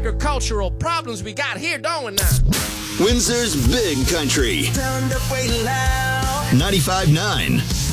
agricultural problems we got here, don't we now? Windsor's Big Country. 95.9.